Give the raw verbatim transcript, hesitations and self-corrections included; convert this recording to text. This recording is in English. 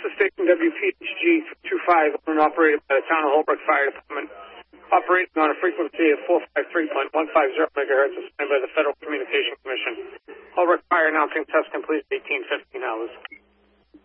is station W P H G three two five, owned and operated by the Town of Holbrook Fire Department, operating on a frequency of four fifty-three point one five zero megahertz, assigned by the Federal Communications Commission. Holbrook Fire now contests complete eighteen fifteen hours.